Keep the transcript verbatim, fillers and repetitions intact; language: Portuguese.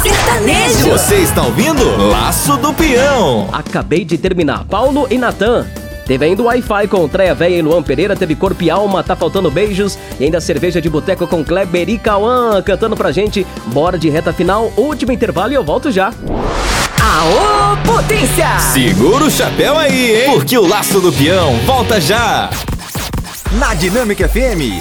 sertanejo. Você está ouvindo Laço do Peão. Acabei de terminar. Paulo e Natan. Teve ainda o Wi-Fi com Treia Véia e Luan Pereira. Teve Corpo e Alma, Tá Faltando Beijos. E ainda cerveja de boteco com Kleber e Cauã cantando pra gente. Bora de reta final, último intervalo e eu volto já. Aô, potência! Segura o chapéu aí, hein? Porque o Laço do Peão volta já. Na Dinâmica F M,